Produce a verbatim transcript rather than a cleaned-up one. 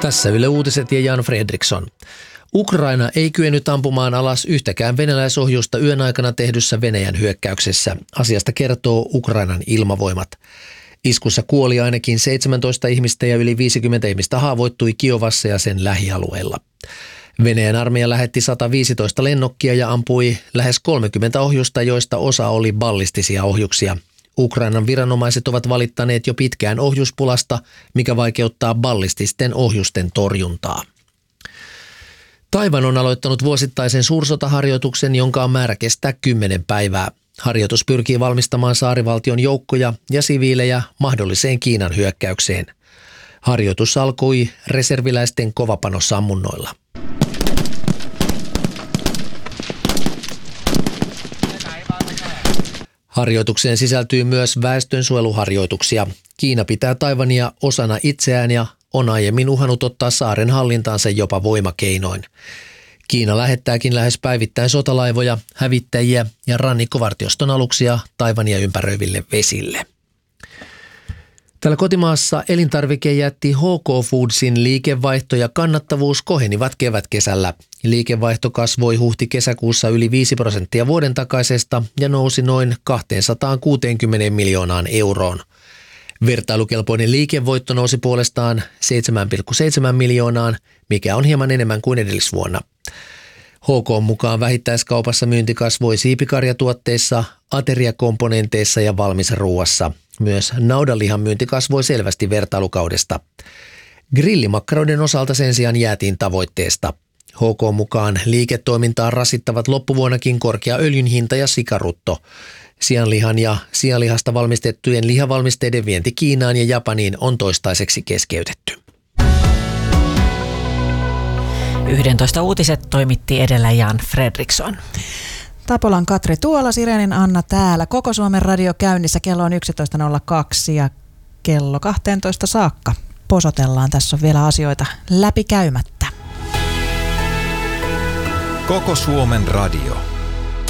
Tässä Yle Uutiset ja Jan Fredriksson. Ukraina ei kyennyt ampumaan alas yhtäkään venäläisohjusta yön aikana tehdyssä Venäjän hyökkäyksessä. Asiasta kertoo Ukrainan ilmavoimat. Iskussa kuoli ainakin seitsemäntoista ihmistä ja yli viisikymmentä ihmistä haavoittui Kiovassa ja sen lähialueilla. Venäjän armeija lähetti sata viisitoista lennokkia ja ampui lähes kolmekymmentä ohjusta, joista osa oli ballistisia ohjuksia. Ukrainan viranomaiset ovat valittaneet jo pitkään ohjuspulasta, mikä vaikeuttaa ballististen ohjusten torjuntaa. Taiwan on aloittanut vuosittaisen suursotaharjoituksen, jonka on määrä kestää kymmenen päivää. Harjoitus pyrkii valmistamaan saarivaltion joukkoja ja siviilejä mahdolliseen Kiinan hyökkäykseen. Harjoitus alkoi reserviläisten kovapanossammunnoilla. Harjoitukseen sisältyy myös väestönsuojeluharjoituksia. Kiina pitää Taiwania osana itseään ja on aiemmin uhannut ottaa saaren hallintaansa jopa voimakeinoin. Kiina lähettääkin lähes päivittäin sotalaivoja, hävittäjiä ja rannikkovartioston aluksia Taiwania ympäröiville vesille. Täällä kotimaassa elintarvikejätti H K Foodsin liikevaihto ja kannattavuus kohenivat kevätkesällä. Liikevaihto kasvoi huhti-kesäkuussa yli viisi prosenttia vuoden takaisesta ja nousi noin kaksisataakuusikymmentä miljoonaan euroon. Vertailukelpoinen liikevoitto nousi puolestaan seitsemän pilkku seitsemän miljoonaan, mikä on hieman enemmän kuin edellisvuonna. H K mukaan vähittäiskaupassa myynti kasvoi siipikarjatuotteissa, ateriakomponenteissa ja valmisruuassa. Myös naudanlihan myynti kasvoi selvästi vertailukaudesta. Grillimakkaroiden osalta sen sijaan jäätiin tavoitteesta. H K mukaan liiketoimintaa rasittavat loppuvuonnakin korkea öljyn hinta ja sikarutto. Sianlihan ja sianlihasta valmistettujen lihavalmisteiden vienti Kiinaan ja Japaniin on toistaiseksi keskeytetty. yksitoista uutiset toimitti edellä Jan Fredriksson. Tapolan Katri tuolla, Sirenin Anna täällä. Koko Suomen radio käynnissä. Kello on yksitoista nolla kaksi ja kello kaksitoista saakka posotellaan. Tässä on vielä asioita läpikäymättä. Koko Suomen radio.